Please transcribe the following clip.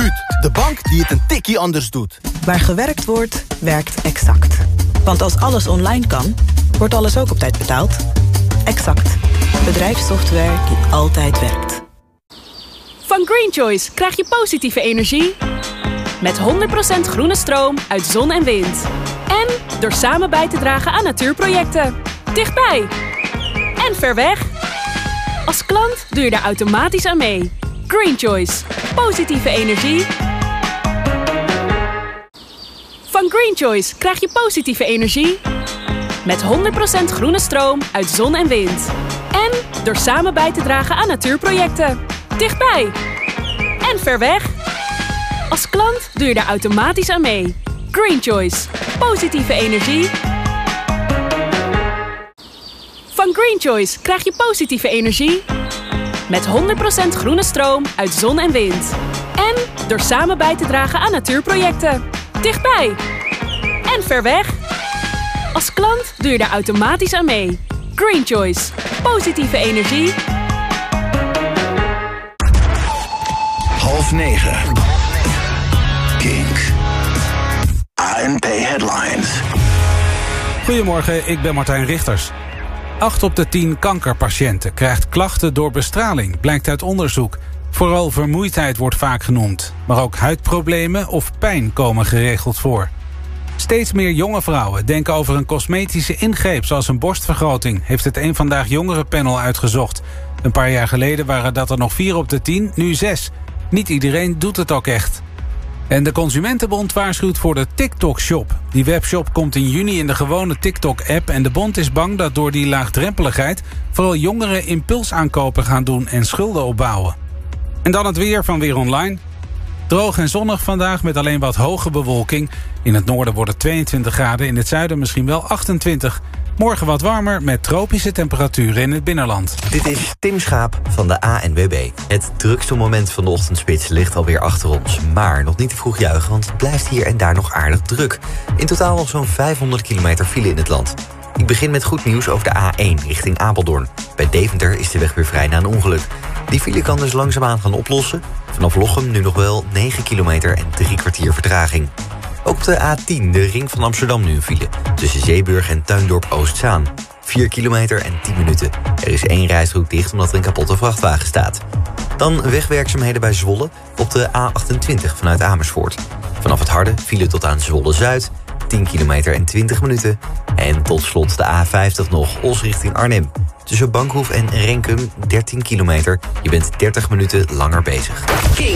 Absoluut. De bank die het een tikkie anders doet. Waar gewerkt wordt, werkt Exact. Want als alles online kan, wordt alles ook op tijd betaald. Exact. Bedrijfssoftware die altijd werkt. Van Green Choice krijg je positieve energie. Met 100% groene stroom uit zon en wind. En door samen bij te dragen aan natuurprojecten. Dichtbij. En ver weg. Als klant doe je daar automatisch aan mee. Green Choice. Positieve energie. Van Green Choice krijg je positieve energie. Met 100% groene stroom uit zon en wind. En door samen bij te dragen aan natuurprojecten. Dichtbij. En ver weg. Als klant doe je daar automatisch aan mee. Green Choice. Positieve energie. Van Green Choice krijg je positieve energie. Met 100% groene stroom uit zon en wind. En door samen bij te dragen aan natuurprojecten. Dichtbij. En ver weg. Als klant doe je daar automatisch aan mee. Green Choice. Positieve energie. 8:30. Kink. ANP Headlines. Goedemorgen, ik ben Martijn Richters. 8 op de 10 kankerpatiënten krijgt klachten door bestraling, blijkt uit onderzoek. Vooral vermoeidheid wordt vaak genoemd. Maar ook huidproblemen of pijn komen geregeld voor. Steeds meer jonge vrouwen denken over een cosmetische ingreep zoals een borstvergroting, heeft het Eén Vandaag Jongerenpanel uitgezocht. Een paar jaar geleden waren dat er nog 4 op de 10, nu 6. Niet iedereen doet het ook echt. En de Consumentenbond waarschuwt voor de TikTok-shop. Die webshop komt in juni in de gewone TikTok-app en de bond is bang dat door die laagdrempeligheid vooral jongeren impulsaankopen gaan doen en schulden opbouwen. En dan het weer van Weer Online. Droog en zonnig vandaag met alleen wat hoge bewolking. In het noorden wordt het 22 graden, in het zuiden misschien wel 28. Morgen wat warmer met tropische temperaturen in het binnenland. Dit is Tim Schaap van de ANWB. Het drukste moment van de ochtendspits ligt alweer achter ons. Maar nog niet te vroeg juichen, want het blijft hier en daar nog aardig druk. In totaal nog zo'n 500 kilometer file in het land. Ik begin met goed nieuws over de A1 richting Apeldoorn. Bij Deventer is de weg weer vrij na een ongeluk. Die file kan dus langzaamaan gaan oplossen. Vanaf Lochem nu nog wel 9 kilometer en 3 kwartier vertraging. Ook op de A10, de ring van Amsterdam nu een file. Tussen Zeeburg en Tuindorp Oostzaan. 4 kilometer en 10 minuten. Er is 1 rijstrook dicht omdat er een kapotte vrachtwagen staat. Dan wegwerkzaamheden bij Zwolle op de A28 vanuit Amersfoort. Vanaf het Harde file tot aan Zwolle-Zuid. 10 kilometer en 20 minuten. En tot slot de A50 nog, Os richting Arnhem. Tussen Bankhoef en Renkum 13 kilometer. Je bent 30 minuten langer bezig. Kink.